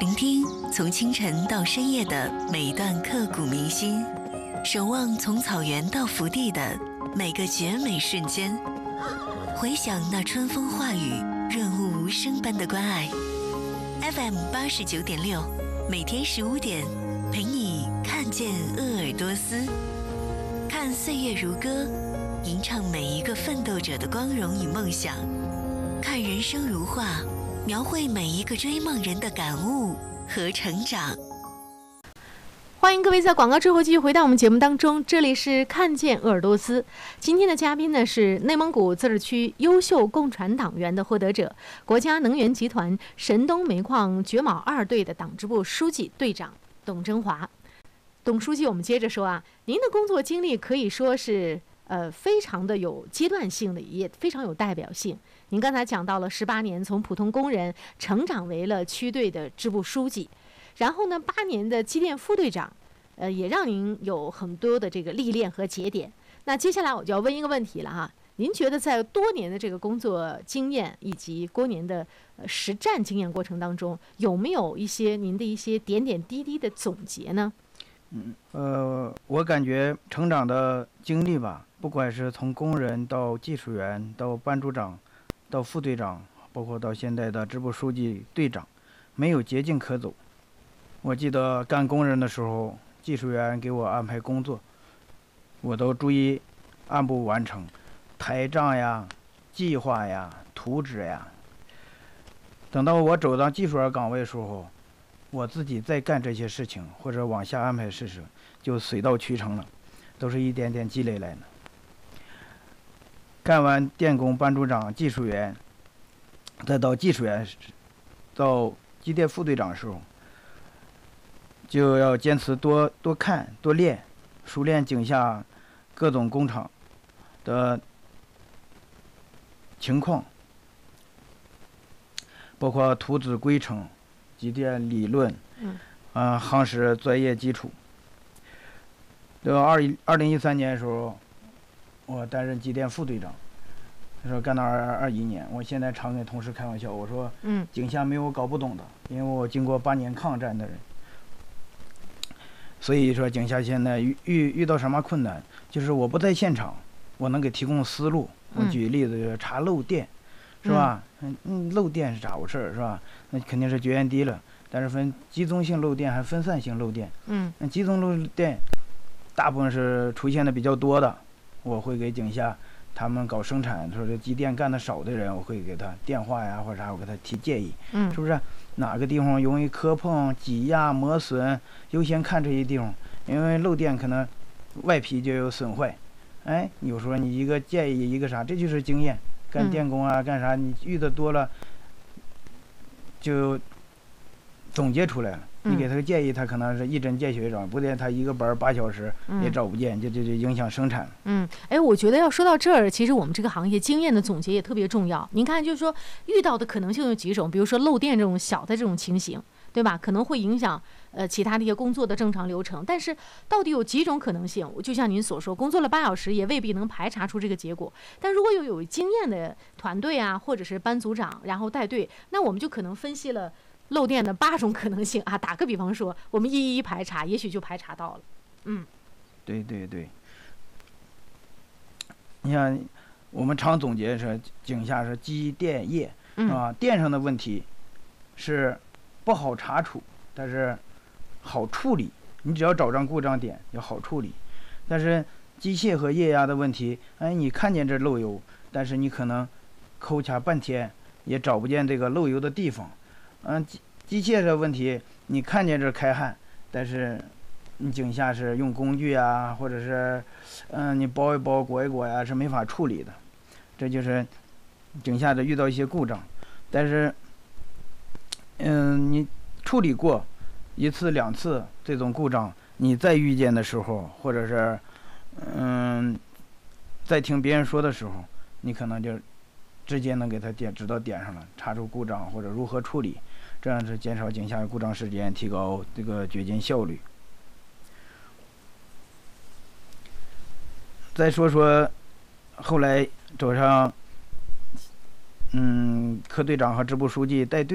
聆听从清晨到深夜的每一段刻骨铭心，守望从草原到福地的每个绝美瞬间，回想那春风化雨、润物无声般的关爱。FM 89.6，每天15点，陪你看见鄂尔多斯，看岁月如歌，吟唱每一个奋斗者的光荣与梦想，看人生如画，描绘每一个追梦人的感悟和成长。 欢迎各位在广告之后继续回到我们节目当中，这里是看见鄂尔多斯。今天的嘉宾呢是内蒙古自治区优秀共产党员的获得者，国家能源集团神东煤矿掘卯2队的党支部书记队长董征华。董书记，我们接着说啊，您的工作经历可以说是非常的有阶段性的，也非常有代表性。您刚才讲到了18年从普通工人成长为了区队的支部书记，然后呢8年的机电副队长，也让您有很多的这个历练和节点。那接下来我就要问一个问题了哈，您觉得在多年的这个工作经验以及多年的实战经验过程当中，有没有一些您的一些点点滴滴的总结呢？ 我感觉成长的经历吧，不管是从工人到技术员到班组长到副队长，包括到现在的支部书记队长，没有捷径可走。我记得干工人的时候，技术员给我安排工作，我都注意按部完成，台账呀、计划呀、图纸呀。等到我走到技术员岗位的时候，我自己在干这些事情或者往下安排事情，就水到渠成了，都是一点点积累来的。干完电工、班组长、技术员，再到技术员，到机电副队长的时候，就要坚持多看、多练，熟练井下各种工厂的情况，包括图纸规程、机电理论，行时专业基础。到2013年的时候，我担任机电副队长，那时候干到21年。我现在常跟同事开玩笑，我说，井下没有搞不懂的，因为我经过8年抗战的人。所以说井下现在遇到什么困难，就是我不在现场，我能给提供思路。我举例子就是查漏电，是吧？漏电是咋回事是吧？那肯定是绝缘低了，但是分集中性漏电还分散性漏电。那集中漏电大部分是出现的比较多的，我会给井下他们搞生产说这机电干的少的人，我会给他电话呀或者啥，我给他提建议，是不是哪个地方容易磕碰、挤压、磨损，优先看这些地方，因为漏电可能外皮就有损坏。有时候你一个建议一个啥，这就是经验。干电工啊，干啥你遇的多了，就总结出来了。你给他个建议，他可能是一针见血找，不然他一个班8小时也找不见，就影响生产。 我觉得要说到这儿，其实我们这个行业经验的总结也特别重要。您看，就是说遇到的可能性有几种，比如说漏电这种小的这种情形，对吧？可能会影响其他的一些工作的正常流程。但是到底有几种可能性？就像您所说，工作了8小时也未必能排查出这个结果。但如果有经验的团队啊，或者是班组长，然后带队，那我们就可能分析了漏电的8种可能性啊。打个比方说，我们一排查，也许就排查到了。 对。你看，我们常总结是井下是机电业，电上的问题是不好查处，但是好处理。你只要找上故障点，就好处理。但是机械和液压的问题，你看见这漏油，但是你可能抠掐半天也找不见这个漏油的地方。机械的问题，你看见这开焊，但是你井下是用工具啊，或者是你包一包裹一裹呀，是没法处理的。这就是井下的遇到一些故障，但是你处理过1次2次这种故障，你再遇见的时候，或者是在听别人说的时候，你可能就直接能给他指到点上了，查出故障或者如何处理，这样是减少井下故障时间，提高这个掘金效率。再说说后来走上科队长和支部书记带队